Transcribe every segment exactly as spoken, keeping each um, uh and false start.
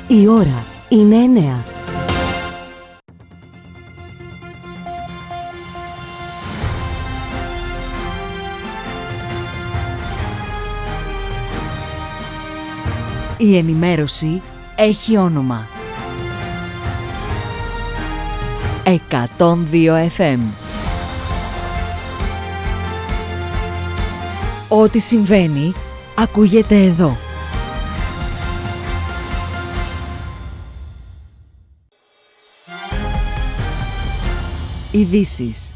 Η ώρα είναι εννέα. Η ενημέρωση έχει όνομα. εκατόν δύο εφ εμ. Ό,τι συμβαίνει, ακούγεται εδώ. Ειδήσεις.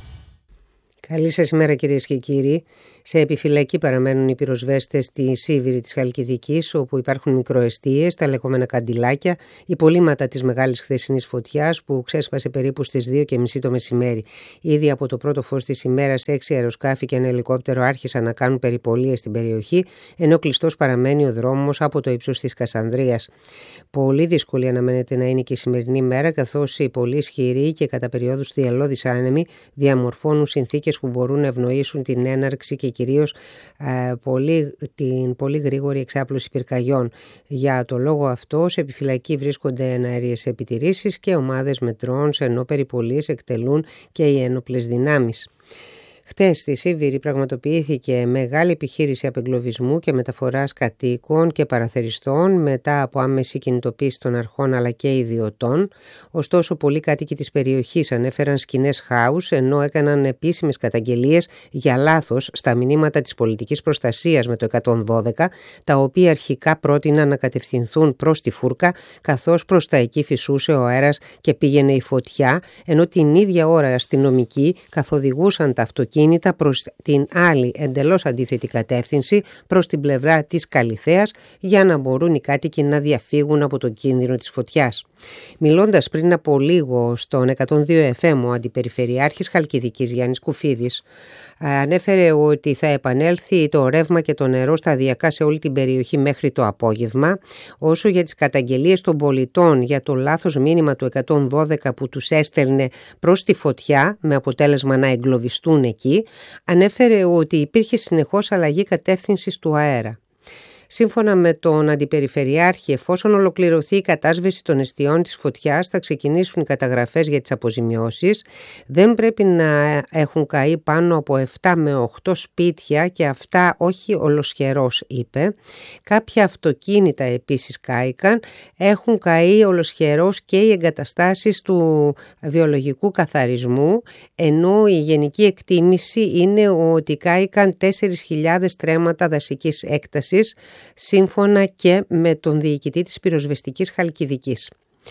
Καλή σας ημέρα κυρίες και κύριοι. Σε επιφυλακή παραμένουν οι πυροσβέστες στη Σίβηρη της Χαλκιδικής, όπου υπάρχουν μικροεστίες, τα λεγόμενα καντιλάκια, υπολείμματα της μεγάλης χθεσινής φωτιάς που ξέσπασε περίπου στις δύο και μισή το μεσημέρι. Ήδη από το πρώτο φως της ημέρας, έξι αεροσκάφη και ένα ελικόπτερο άρχισαν να κάνουν περιπολίες στην περιοχή, ενώ κλειστός παραμένει ο δρόμος από το ύψος της Κασανδρίας. Πολύ δύσκολη αναμένεται να είναι και η σημερινή μέρα, καθώς οι πολύ ισχυροί και κατά περιόδους θυελλώδεις άνεμοι διαμορφώνουν συνθήκες που μπορούν να ευνοήσουν την έναρξη και κυρίως ε, πολύ, την πολύ γρήγορη εξάπλωση πυρκαγιών. Για το λόγο αυτό, σε επιφυλακή βρίσκονται εναέριες επιτηρήσεις και ομάδες μετρών, ενώ περιπολίες εκτελούν και οι ένοπλες δυνάμεις. Χτες στη Σίβηρη πραγματοποιήθηκε μεγάλη επιχείρηση απεγκλωβισμού και μεταφοράς κατοίκων και παραθεριστών μετά από άμεση κινητοποίηση των αρχών αλλά και ιδιωτών. Ωστόσο, πολλοί κάτοικοι της περιοχής ανέφεραν σκηνές χάους, ενώ έκαναν επίσημες καταγγελίες για λάθος στα μηνύματα της πολιτικής προστασίας με το εκατόν δώδεκα, τα οποία αρχικά πρότειναν να κατευθυνθούν προς τη φούρκα, καθώς προς τα εκεί φυσούσε ο αέρας και πήγαινε η φωτιά, ενώ την ίδια ώρα οι αστυνομικοί καθοδηγούσαν τα αυτοκίνητα προς την άλλη εντελώς αντίθετη κατεύθυνση, προς την πλευρά της Καλιθέας, για να μπορούν οι κάτοικοι να διαφύγουν από τον κίνδυνο της φωτιάς. Μιλώντας πριν από λίγο στον εκατόν δύο εφ εμ, ο Αντιπεριφερειάρχης Χαλκιδικής Γιάννης Κουφίδης ανέφερε ότι θα επανέλθει το ρεύμα και το νερό σταδιακά σε όλη την περιοχή μέχρι το απόγευμα. Όσο για τις καταγγελίες των πολιτών για το λάθος μήνυμα του εκατόν δώδεκα που τους έστελνε προς τη φωτιά με αποτέλεσμα να εγκλωβιστούν εκεί, ανέφερε ότι υπήρχε συνεχώς αλλαγή κατεύθυνσης του αέρα. Σύμφωνα με τον Αντιπεριφερειάρχη, εφόσον ολοκληρωθεί η κατάσβεση των εστιών της φωτιάς, θα ξεκινήσουν οι καταγραφές για τις αποζημιώσεις. Δεν πρέπει να έχουν καεί πάνω από επτά με οκτώ σπίτια και αυτά όχι ολοσχερός, είπε. Κάποια αυτοκίνητα επίσης κάηκαν. Έχουν καεί ολοσχερός και οι εγκαταστάσεις του βιολογικού καθαρισμού, ενώ η γενική εκτίμηση είναι ότι κάηκαν τέσσερις χιλιάδες τρέμματα δασικής έκτασης, σύμφωνα και με τον διοικητή της πυροσβεστικής Χαλκιδικής.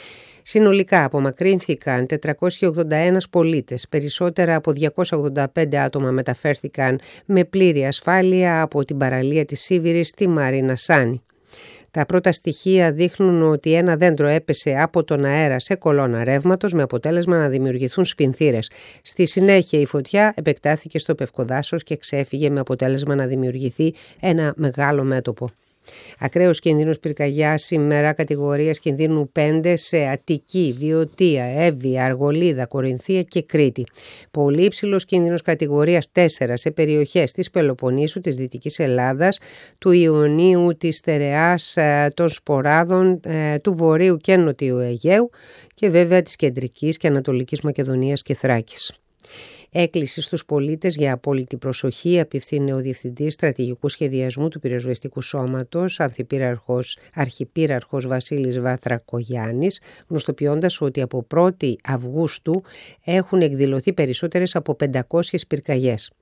Συνολικά απομακρύνθηκαν τετρακόσιοι ογδόντα ένα πολίτες, περισσότερα από διακόσια ογδόντα πέντε άτομα μεταφέρθηκαν με πλήρη ασφάλεια από την παραλία της Σίβηρης στη Μαρίνα Σάνη. Τα πρώτα στοιχεία δείχνουν ότι ένα δέντρο έπεσε από τον αέρα σε κολόνα ρεύματος με αποτέλεσμα να δημιουργηθούν σπινθήρες. Στη συνέχεια η φωτιά επεκτάθηκε στο πευκοδάσος και ξέφυγε με αποτέλεσμα να δημιουργηθεί ένα μεγάλο μέτωπο. Ακραίος κινδύνος πυρκαγιάς σήμερα κατηγορίας κινδύνου πέντε σε Αττική, Βιωτία, Εύβοια, Αργολίδα, Κορινθία και Κρήτη. Πολύ υψηλός κίνδυνος κατηγορίας τέσσερα σε περιοχές της Πελοποννήσου, της Δυτικής Ελλάδας, του Ιωνίου, της Στερεάς, των Σποράδων, του Βορείου και Νοτιού Αιγαίου και βέβαια της Κεντρικής και Ανατολικής Μακεδονίας και Θράκης. Έκκληση στους πολίτες για απόλυτη προσοχή απευθύνει ο Διευθυντής Στρατηγικού Σχεδιασμού του Πυροσβεστικού Σώματος, Ανθιπύραρχος, Αρχιπύραρχος Βασίλης Βαθρακογιάννης, γνωστοποιώντας ότι από πρώτη Αυγούστου έχουν εκδηλωθεί περισσότερες από πεντακόσιες πυρκαγιές.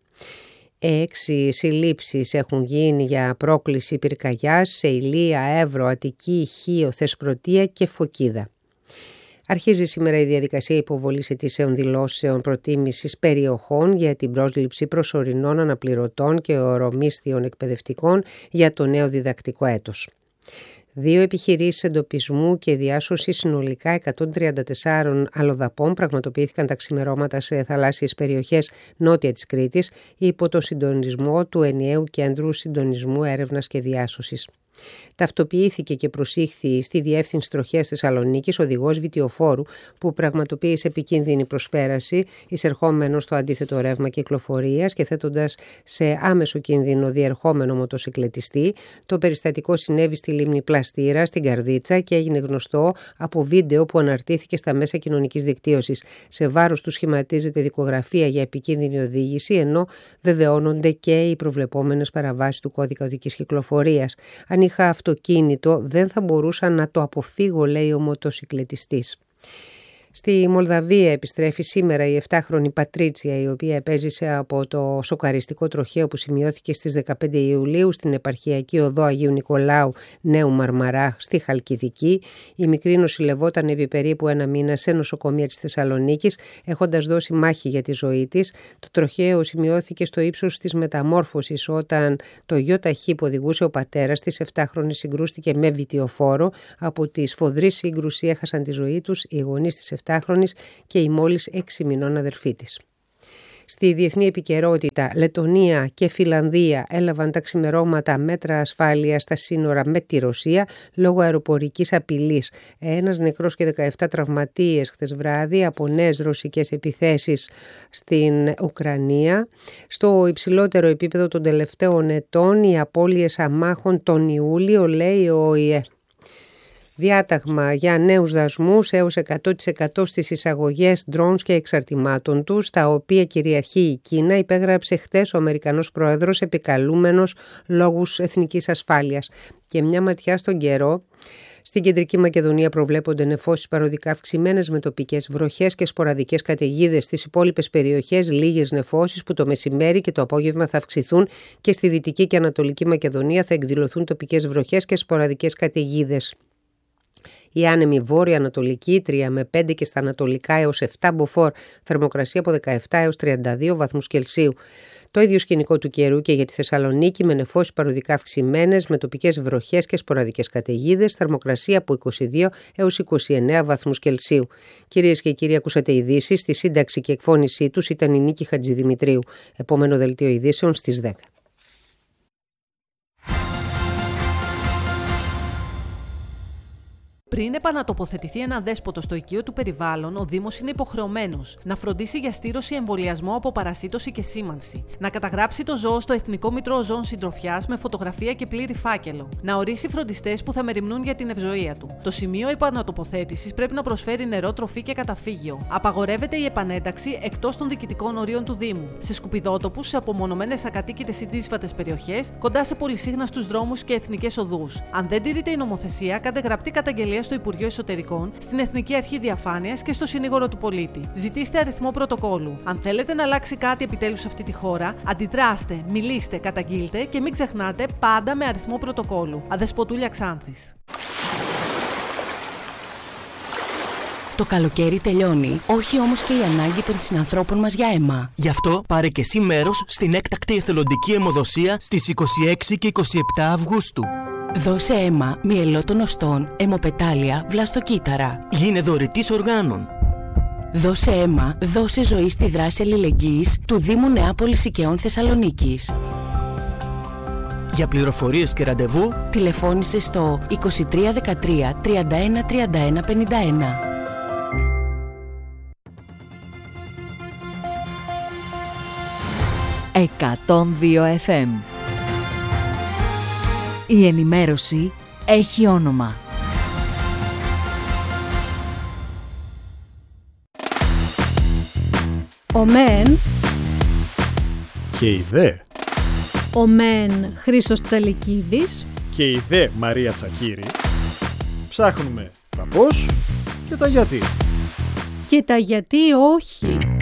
Έξι συλλήψεις έχουν γίνει για πρόκληση πυρκαγιάς σε Ηλία, Εύρο, Αττική, Χίο, Θεσπρωτεία και Φωκίδα. Αρχίζει σήμερα η διαδικασία υποβολής αιτήσεων δηλώσεων προτίμησης περιοχών για την πρόσληψη προσωρινών αναπληρωτών και ορομίσθιων εκπαιδευτικών για το νέο διδακτικό έτος. Δύο επιχειρήσεις εντοπισμού και διάσωση συνολικά εκατόν τριάντα τέσσερις αλλοδαπών πραγματοποιήθηκαν τα ξημερώματα σε θαλάσσιες περιοχές νότια της Κρήτης υπό το συντονισμό του Ενιαίου Κέντρου Συντονισμού Έρευνας και Διάσωσης. Ταυτοποιήθηκε και προσήχθη στη Διεύθυνση Τροχέας Θεσσαλονίκης οδηγός βιτιοφόρου που πραγματοποίησε επικίνδυνη προσπέραση, εισερχόμενο στο αντίθετο ρεύμα κυκλοφορίας και θέτοντας σε άμεσο κίνδυνο διερχόμενο μοτοσυκλετιστή. Το περιστατικό συνέβη στη λίμνη Πλαστήρα, στην Καρδίτσα, και έγινε γνωστό από βίντεο που αναρτήθηκε στα μέσα κοινωνικής δικτύωσης. Σε βάρος του σχηματίζεται δικογραφία για επικίνδυνη οδήγηση, ενώ βεβαιώνονται και οι προβλεπόμενες παραβάσεις του κώδικα οδικής κυκλοφορίας. Αν είχα αυτοκίνητο δεν θα μπορούσα να το αποφύγω, λέει ο μοτοσυκλετιστής. Στη Μολδαβία επιστρέφει σήμερα η επτάχρονη Πατρίτσια, η οποία επέζησε από το σοκαριστικό τροχαίο που σημειώθηκε στις δεκαπέντε Ιουλίου στην επαρχιακή οδό Αγίου Νικολάου Νέου Μαρμαρά στη Χαλκιδική. Η μικρή νοσηλευόταν επί περίπου ένα μήνα σε νοσοκομεία της Θεσσαλονίκης, έχοντας δώσει μάχη για τη ζωή της. Το τροχαίο σημειώθηκε στο ύψος της μεταμόρφωσης, όταν το ΙΧ που οδηγούσε ο πατέρας της επτάχρονης συγκρούστηκε με βιτιοφόρο. Από τη σφοδρή σύγκρουση έχασαν τη ζωή τους οι γονείς της επτάχρονης και η μόλις έξι μηνών αδερφή της. Στη διεθνή επικαιρότητα, Λετονία και Φιλανδία έλαβαν τα ξημερώματα μέτρα ασφάλειας στα σύνορα με τη Ρωσία λόγω αεροπορικής απειλής. Ένας νεκρός και δεκαεπτά τραυματίες χθες βράδυ από νέες ρωσικές επιθέσεις στην Ουκρανία. Στο υψηλότερο επίπεδο των τελευταίων ετών, οι απώλειες αμάχων τον Ιούλιο, λέει ο ΟΗΕ. Διάταγμα για νέους δασμούς έως εκατό τοις εκατό στις εισαγωγές drones και εξαρτημάτων τους, τα οποία κυριαρχεί η Κίνα, υπέγραψε χτες ο Αμερικανός Πρόεδρος, επικαλούμενος λόγους εθνικής ασφάλειας. Και μια ματιά στον καιρό. Στην Κεντρική Μακεδονία προβλέπονται νεφώσεις παροδικά αυξημένες με τοπικές βροχές και σποραδικές καταιγίδες. Στις υπόλοιπες περιοχές λίγες νεφώσεις που το μεσημέρι και το απόγευμα θα αυξηθούν, και στη Δυτική και Ανατολική Μακεδονία θα εκδηλωθούν τοπικές βροχές και σποραδικές καταιγίδες. Η άνεμη βόρεια-ανατολική τρία με πέντε και στα ανατολικά έως επτά μποφόρ, θερμοκρασία από δεκαεπτά έως τριάντα δύο βαθμούς Κελσίου. Το ίδιο σκηνικό του καιρού και για τη Θεσσαλονίκη, με νεφώσεις παροδικά αυξημένες, με τοπικές βροχές και σποραδικές καταιγίδες, θερμοκρασία από είκοσι δύο έως είκοσι εννέα βαθμούς Κελσίου. Κυρίες και κύριοι, ακούσατε ειδήσεις. Στη σύνταξη και εκφώνησή τους ήταν η Νίκη Χατζηδημητρίου. Επόμενο δελτίο ειδήσεων στις δέκα. Πριν επανατοποθετηθεί ένα δέσποτο στο οικείο του περιβάλλον, ο Δήμος είναι υποχρεωμένος να φροντίσει για στήρωση, εμβολιασμό από παρασίτωση και σήμανση, να καταγράψει το ζώο στο Εθνικό Μητρό Ζώων Συντροφιάς με φωτογραφία και πλήρη φάκελο, να ορίσει φροντιστές που θα μεριμνούν για την ευζοία του. Το σημείο επανατοποθέτησης πρέπει να προσφέρει νερό, τροφή και καταφύγιο. Απαγορεύεται η επανένταξη εκτός των διοικητικών ορίων του Δήμου, σε σκουπιδότοπους, σε απομονωμένες ακατοίκητες ή δύσβατες περιοχές, κοντά σε πολυσύχναστους δρόμους και εθνικές οδούς. Αν δεν τηρείται η νομοθεσία, κάντε γραπτή καταγγελία στο Υπουργείο Εσωτερικών, στην Εθνική Αρχή Διαφάνειας και στο Συνήγορο του Πολίτη. Ζητήστε αριθμό πρωτοκόλου. Αν θέλετε να αλλάξει κάτι επιτέλους σε αυτή τη χώρα, αντιδράστε, μιλήστε, καταγγείλτε και μην ξεχνάτε πάντα με αριθμό πρωτοκόλου. Αδεσποτούλια Ξάνθης. Το καλοκαίρι τελειώνει, όχι όμως και η ανάγκη των συνανθρώπων μας για αίμα. Γι' αυτό πάρε και εσύ μέρος στην έκτακτη εθελοντική αιμοδοσία στις είκοσι έξι και είκοσι επτά Αυγούστου. Δώσε αίμα μυελό των οστών, αιμοπετάλια, βλαστοκύτταρα. Γίνε δωρητής οργάνων. Δώσε αίμα, δώσε ζωή στη δράση αλληλεγγύης του Δήμου Νεάπολης Οικαιών Θεσσαλονίκης. Για πληροφορίες και ραντεβού, τηλεφώνησε στο είκοσι τρία δεκατρία τριάντα ένα τριάντα ένα πενήντα ένα. εκατόν δύο εφ εμ. Η ενημέρωση έχει όνομα. Ο μεν και η δε. Ο μεν Χρήστος Τσαλικίδης και η δε Μαρία Τσακύρη. Ψάχνουμε τα πώς και τα γιατί. Και τα γιατί όχι.